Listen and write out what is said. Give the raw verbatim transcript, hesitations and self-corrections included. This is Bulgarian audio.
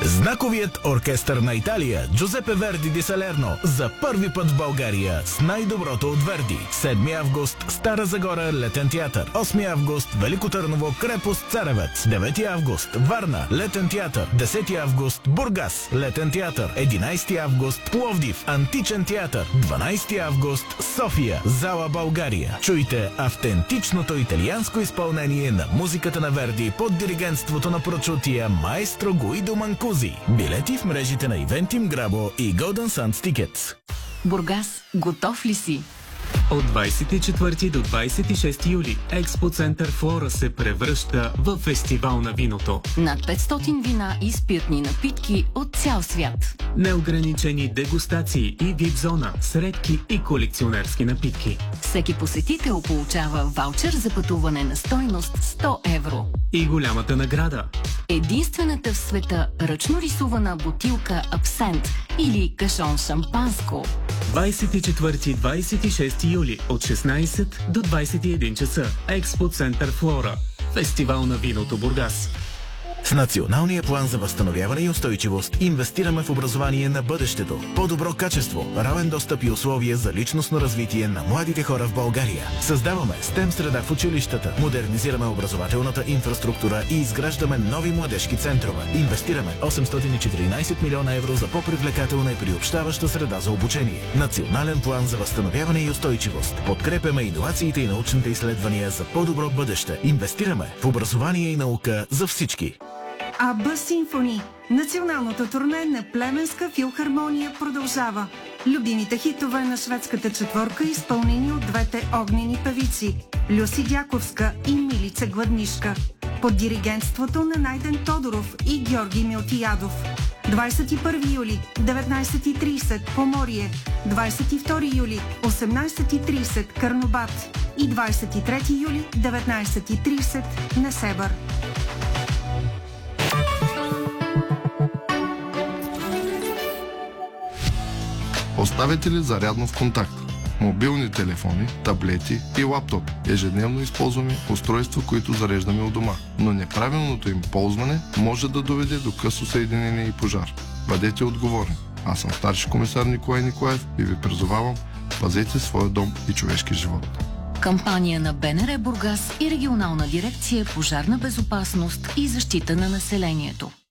Знаковият оркестър на Италия Джузепе Верди ди Салерно за първи път в България с най-доброто от Верди. седми август Стара Загора Летен театър. осми август Велико Търново Крепост Царевец. девети август Варна Летен театър. десети август Бургас Летен театър. единайсети август Пловдив Античен театър. дванайсети август София Зала България. Чуйте автентичното италианско изпълнение на музиката на Верди под диригентството на прочутия маестро Гуидо Манкузи. Билети в мрежите на Eventim Grabo и Golden Sands Tickets. Бургас, готов ли си? От двайсет и четвърти до двайсет и шести юли Експо Център Флора се превръща в фестивал на виното. Над петстотин вина и спиртни напитки от цял свят. Неограничени дегустации и вип зона с редки и колекционерски напитки. Всеки посетител получава ваучер за пътуване на стойност сто евро. И голямата награда. Единствената в света ръчно рисувана бутилка абсент или кашон шампанско. двайсет и четвърти до двайсет и шести юли от шестнайсет до двайсет и един часа. Експо Център Флора. Фестивал на виното Бургас. С Националния план за възстановяване и устойчивост инвестираме в образование на бъдещето. По-добро качество, равен достъп и условия за личностно развитие на младите хора в България. Създаваме STEM среда в училищата, модернизираме образователната инфраструктура и изграждаме нови младежки центрове. Инвестираме осемстотин и четиринайсет милиона евро за по-привлекателна и приобщаваща среда за обучение. Национален план за възстановяване и устойчивост. Подкрепяме иновациите и научните изследвания за по-добро бъдеще. Инвестираме в образование и наука за всички. АБ Симфони. Националното турне на Плевенска филхармония продължава. Любимите хитове на шведската четворка, изпълнени от двете огнени певици Люси Дяковска и Милица Гладнишка. Под диригентството на Найден Тодоров и Георги Милтиядов. двайсет и първи юли, деветнайсет и трийсет Поморие, двайсет и втори юли, осемнайсет и трийсет Карнобат и двайсет и трети юли, деветнайсет и трийсет Несебър. Оставяте ли зарядно в контакт? Мобилни телефони, таблети и лаптоп. Ежедневно използваме устройства, които зареждаме у дома. Но неправилното им ползване може да доведе до късо съединение и пожар. Бъдете отговорни. Аз съм старши комисар Николай Николаев и ви призовавам: пазете своя дом и човешки живот. Кампания на БНР Бургас и Регионална дирекция пожарна безопасност и защита на населението.